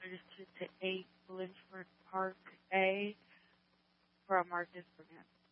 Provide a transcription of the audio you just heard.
registered to 8 Blanchard Park A for a marked disagreement.